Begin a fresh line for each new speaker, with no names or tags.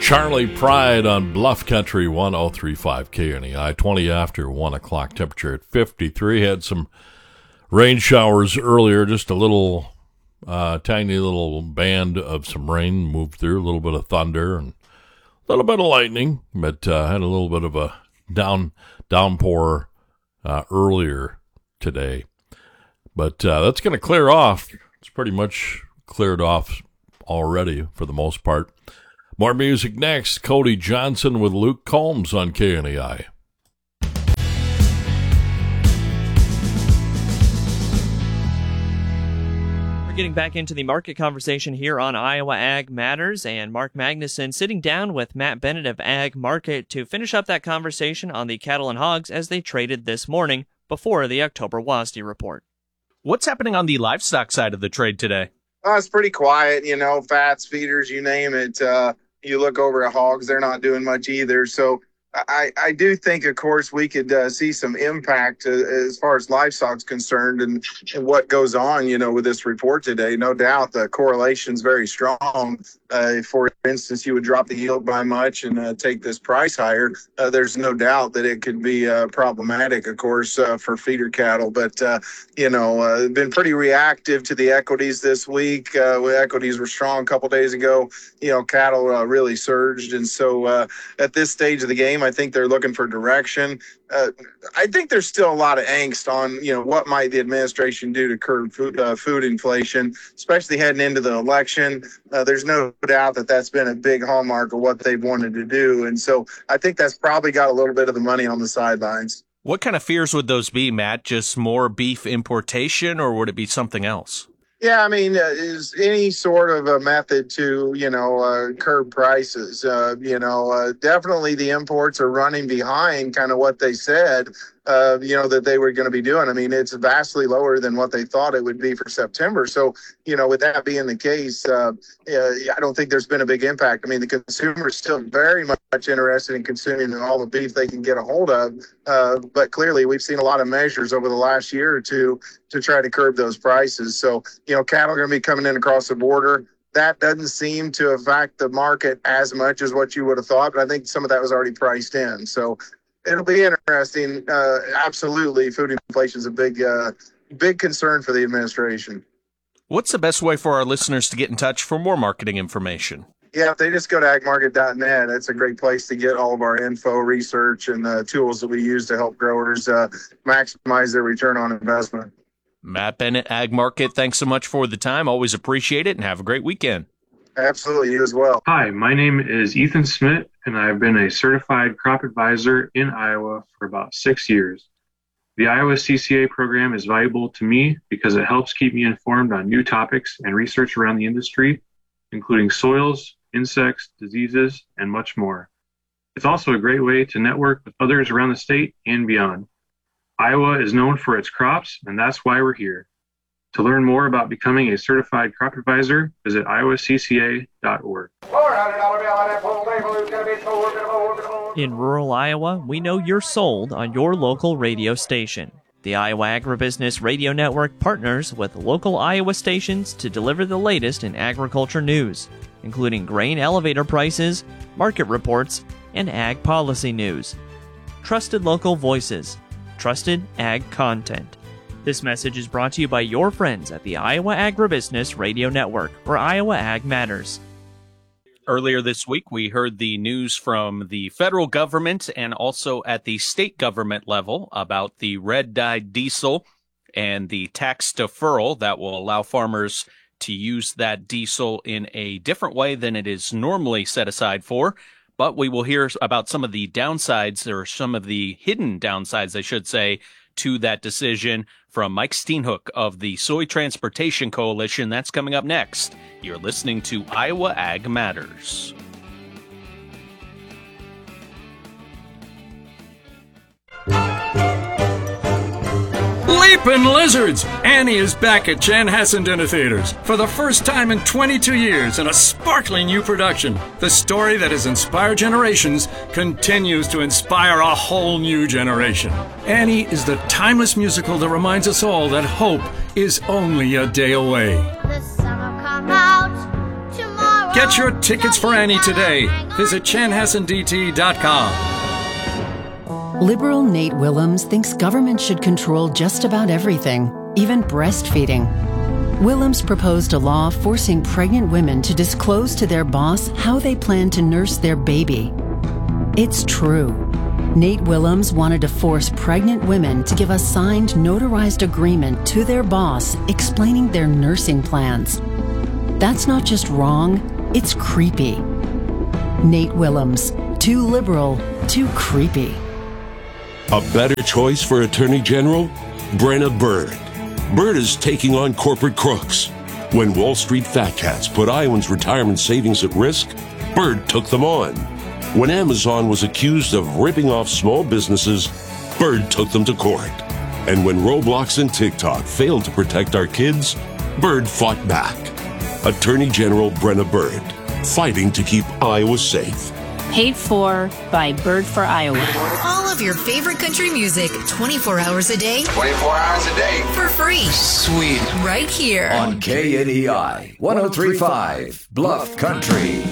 Charlie Pride on Bluff Country 1035 KNEI, 20 after 1 o'clock, temperature at 53. Had some rain showers earlier, just a little tiny little band of some rain moved through, a little bit of thunder and a little bit of lightning, but had a little bit of a downpour earlier today. But that's going to clear off. It's pretty much cleared off already for the most part. More music next. Cody Johnson with Luke Combs on KNEI.
We're getting back into the market conversation here on Iowa Ag Matters, and Mark Magnuson sitting down with Matt Bennett of Ag Market to finish up that conversation on the cattle and hogs as they traded this morning before the October WASDE report.
What's happening on the livestock side of the trade today?
It's pretty quiet, fats, feeders, you name it. You look over at hogs, they're not doing much either. So I do think, of course, we could see some impact as far as livestock's concerned and what goes on, with this report today. No doubt the correlation's very strong. For instance, you would drop the yield by much and take this price higher. There's no doubt that it could be problematic, of course, for feeder cattle. But, been pretty reactive to the equities this week. Equities were strong a couple days ago. Cattle really surged. And so at this stage of the game, I think they're looking for direction. I think there's still a lot of angst on, what might the administration do to curb food inflation, especially heading into the election. There's no doubt that that's been a big hallmark of what they've wanted to do. And so I think that's probably got a little bit of the money on the sidelines.
What kind of fears would those be, Matt? Just more beef importation, or would it be something else?
Yeah, is any sort of a method to, curb prices. Definitely the imports are running behind kind of what they said, that they were going to be doing. It's vastly lower than what they thought it would be for September. So, with that being the case, I don't think there's been a big impact. The consumer is still very much interested in consuming all the beef they can get a hold of. But clearly we've seen a lot of measures over the last year or two to try to curb those prices. So, cattle are going to be coming in across the border. That doesn't seem to affect the market as much as what you would have thought, but I think some of that was already priced in. So it'll be interesting. Absolutely, food inflation is a big concern for the administration.
What's the best way for our listeners to get in touch for more marketing information?
Yeah, if they just go to agmarket.net, that's a great place to get all of our info, research, and tools that we use to help growers maximize their return on investment.
Matt Bennett, Ag Market, thanks so much for the time. Always appreciate it, and have a great weekend.
Absolutely, you as well.
Hi, my name is Ethan Smith, and I've been a certified crop advisor in Iowa for about 6 years. The Iowa CCA program is valuable to me because it helps keep me informed on new topics and research around the industry, including soils, insects, diseases, and much more. It's also a great way to network with others around the state and beyond. Iowa is known for its crops, and that's why we're here. To learn more about becoming a certified crop advisor, visit iowacca.org.
In rural Iowa, we know you're sold on your local radio station. The Iowa Agribusiness Radio Network partners with local Iowa stations to deliver the latest in agriculture news, including grain elevator prices, market reports, and ag policy news. Trusted local voices. Trusted ag content. This message is brought to you by your friends at the Iowa Agribusiness Radio Network, where Iowa Ag matters.
Earlier this week, we heard the news from the federal government and also at the state government level about the red-dyed diesel and the tax deferral that will allow farmers to use that diesel in a different way than it is normally set aside for. But we will hear about some of the downsides, or some of the hidden downsides, I should say, to that decision from Mike Steenhoek of the Soy Transportation Coalition. That's coming up next. You're listening to Iowa Ag Matters.
Leapin' Lizards! Annie is back at Chanhassen Dinner Theaters for the first time in 22 years in a sparkling new production. The story that has inspired generations continues to inspire a whole new generation. Annie is the timeless musical that reminds us all that hope is only a day away.
The summer come out tomorrow.
Get your tickets for Annie today. Visit chanhassendt.com.
Liberal Nate Willems thinks government should control just about everything, even breastfeeding. Willems proposed a law forcing pregnant women to disclose to their boss how they plan to nurse their baby. It's true. Nate Willems wanted to force pregnant women to give a signed, notarized agreement to their boss explaining their nursing plans. That's not just wrong, it's creepy. Nate Willems, too liberal, too creepy.
A better choice for Attorney General? Brenna Bird. Bird is taking on corporate crooks. When Wall Street fat cats put Iowans' retirement savings at risk, Bird took them on. When Amazon was accused of ripping off small businesses, Bird took them to court. And when Roblox and TikTok failed to protect our kids, Bird fought back. Attorney General Brenna Bird, fighting to keep Iowa safe.
Paid for by Bird for Iowa.
All of your favorite country music, 24 hours a day.
24 hours a day.
For free.
Sweet.
Right here.
On KNEI 103.5 Bluff Country.